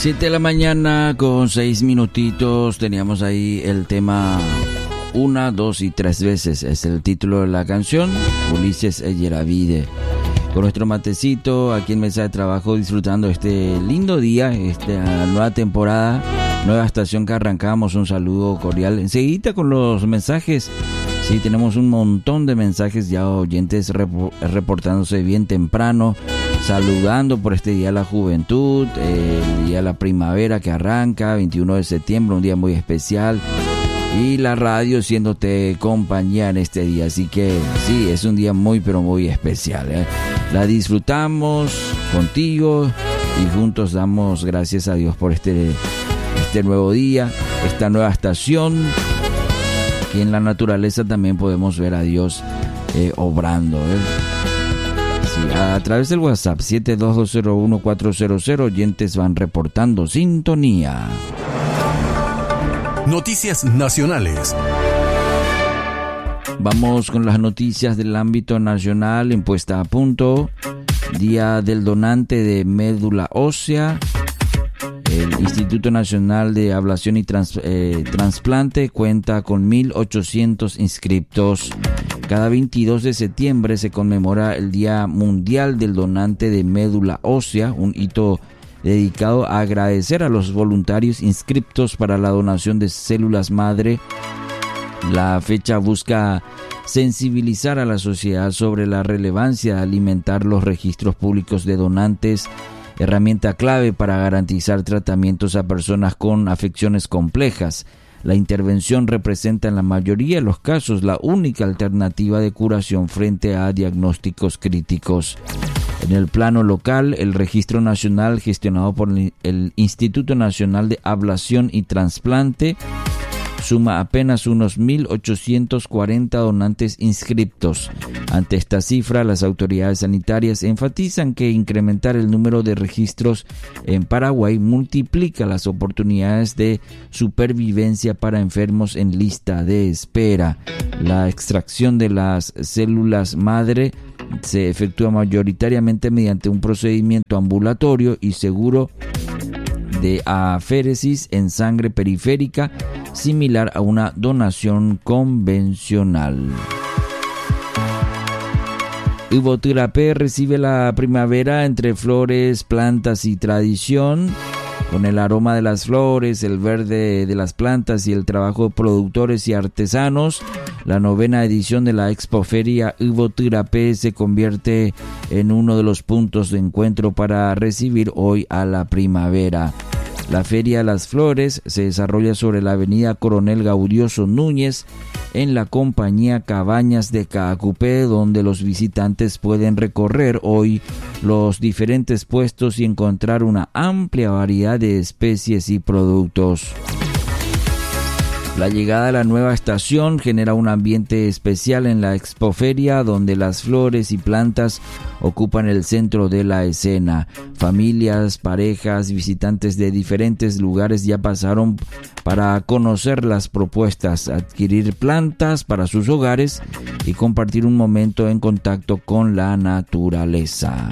7 de la mañana con 6 minutitos. Teníamos ahí el tema 1, 2 y 3 veces. Es el título de la canción, Ulises Eyeravide. Con nuestro matecito aquí en Mesa de Trabajo, disfrutando este lindo día, esta nueva temporada, nueva estación que arrancamos. Un saludo cordial. Enseguida con los mensajes. Sí, tenemos un montón de mensajes ya, oyentes reportándose bien temprano, saludando por este Día de la Juventud, el Día de la Primavera que arranca, 21 de septiembre, un día muy especial, y la radio siéndote compañía en este día. Así que sí, es un día muy pero muy especial, ¿eh? La disfrutamos contigo y juntos damos gracias a Dios por este nuevo día, esta nueva estación. Y en la naturaleza también podemos ver a Dios obrando, ¿eh? Sí, a través del WhatsApp 72201-400, oyentes van reportando sintonía. Noticias nacionales. Vamos con las noticias del ámbito nacional en puesta a punto. Día del donante de médula ósea. El Instituto Nacional de Ablación y Trasplante cuenta con 1.800 inscriptos. Cada 22 de septiembre se conmemora el Día Mundial del Donante de Médula Ósea, un hito dedicado a agradecer a los voluntarios inscriptos para la donación de células madre. La fecha busca sensibilizar a la sociedad sobre la relevancia de alimentar los registros públicos de donantes, herramienta clave para garantizar tratamientos a personas con afecciones complejas. La intervención representa en la mayoría de los casos la única alternativa de curación frente a diagnósticos críticos. En el plano local, el registro nacional gestionado por el Instituto Nacional de Ablación y Trasplante suma apenas unos 1.840 donantes inscriptos. Ante esta cifra, las autoridades sanitarias enfatizan que incrementar el número de registros en Paraguay multiplica las oportunidades de supervivencia para enfermos en lista de espera. La extracción de las células madre se efectúa mayoritariamente mediante un procedimiento ambulatorio y seguro de aféresis en sangre periférica, similar a una donación convencional. Ibotirapé recibe la primavera entre flores, plantas y tradición. Con el aroma de las flores, el verde de las plantas y el trabajo de productores y artesanos, la 9ª edición de la Expoferia Ibotirapé se convierte en uno de los puntos de encuentro para recibir hoy a la primavera. La Feria de las Flores se desarrolla sobre la avenida Coronel Gaudioso Núñez en la compañía Cabañas de Caacupé, donde los visitantes pueden recorrer hoy los diferentes puestos y encontrar una amplia variedad de especies y productos. La llegada de la nueva estación genera un ambiente especial en la Expoferia, donde las flores y plantas ocupan el centro de la escena. Familias, parejas, visitantes de diferentes lugares ya pasaron para conocer las propuestas, adquirir plantas para sus hogares y compartir un momento en contacto con la naturaleza.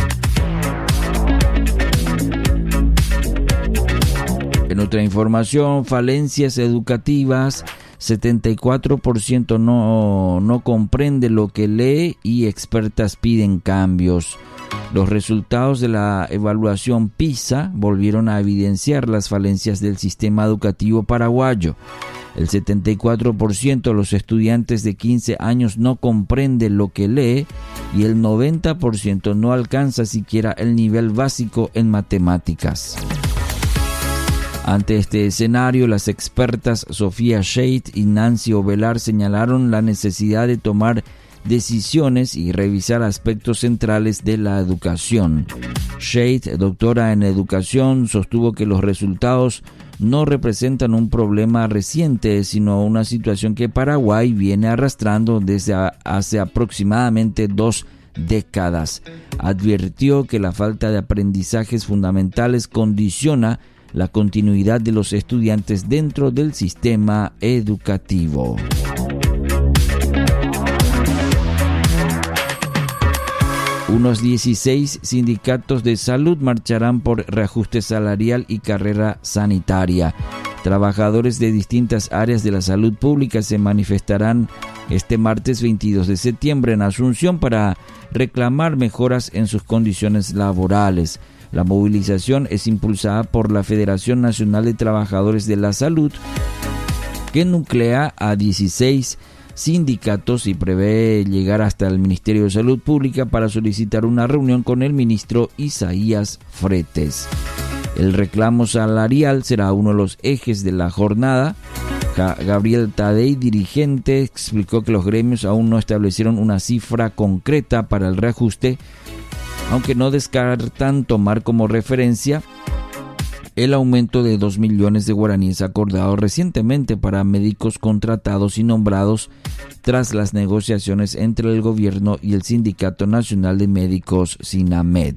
En otra información, falencias educativas, 74% no comprende lo que lee y expertas piden cambios. Los resultados de la evaluación PISA volvieron a evidenciar las falencias del sistema educativo paraguayo. El 74% de los estudiantes de 15 años no comprende lo que lee y el 90% no alcanza siquiera el nivel básico en matemáticas. Ante este escenario, las expertas Sofía Scheid y Nancy Ovelar señalaron la necesidad de tomar decisiones y revisar aspectos centrales de la educación. Scheid, doctora en educación, sostuvo que los resultados no representan un problema reciente, sino una situación que Paraguay viene arrastrando desde hace aproximadamente 2 décadas. Advirtió que la falta de aprendizajes fundamentales condiciona la continuidad de los estudiantes dentro del sistema educativo. Unos 16 sindicatos de salud marcharán por reajuste salarial y carrera sanitaria. Trabajadores de distintas áreas de la salud pública se manifestarán este martes 22 de septiembre en Asunción para reclamar mejoras en sus condiciones laborales. La movilización es impulsada por la Federación Nacional de Trabajadores de la Salud, que nuclea a 16 sindicatos y prevé llegar hasta el Ministerio de Salud Pública para solicitar una reunión con el ministro Isaías Fretes. El reclamo salarial será uno de los ejes de la jornada. Gabriel Tadei, dirigente, explicó que los gremios aún no establecieron una cifra concreta para el reajuste, aunque no descartan tomar como referencia el aumento de 2 millones de guaraníes acordado recientemente para médicos contratados y nombrados tras las negociaciones entre el gobierno y el Sindicato Nacional de Médicos SINAMED.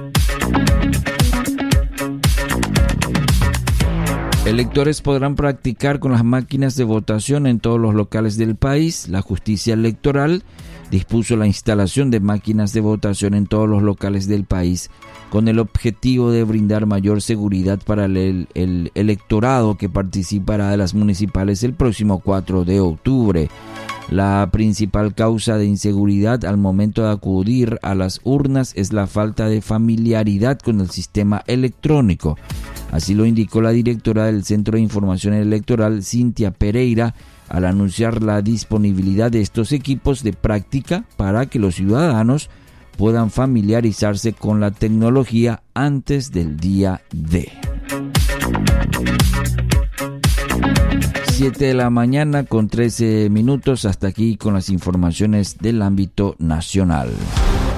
Electores podrán practicar con las máquinas de votación en todos los locales del país. La justicia electoral dispuso la instalación de máquinas de votación en todos los locales del país con el objetivo de brindar mayor seguridad para el electorado que participará de las municipales el próximo 4 de octubre. La principal causa de inseguridad al momento de acudir a las urnas es la falta de familiaridad con el sistema electrónico. Así lo indicó la directora del Centro de Información Electoral, Cintia Pereira, al anunciar la disponibilidad de estos equipos de práctica para que los ciudadanos puedan familiarizarse con la tecnología antes del día D. 7 de la mañana con 13 minutos. Hasta aquí con las informaciones del ámbito nacional.